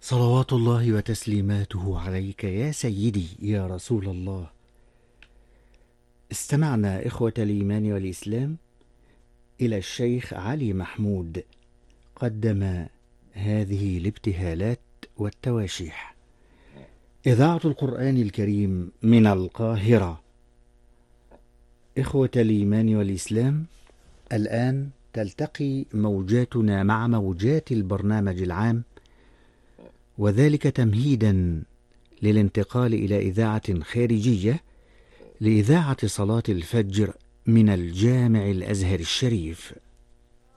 صلوات الله وتسليماته عليك يا سيدي يا رسول الله. استمعنا إخوة الإيمان والإسلام إلى الشيخ علي محمود قدم هذه الابتهالات والتواشيح. إذاعة القرآن الكريم من القاهرة. إخوة الإيمان والإسلام، الآن تلتقي موجاتنا مع موجات البرنامج العام، وذلك تمهيدا للانتقال إلى إذاعة خارجية لإذاعة صلاة الفجر من الجامع الأزهر الشريف.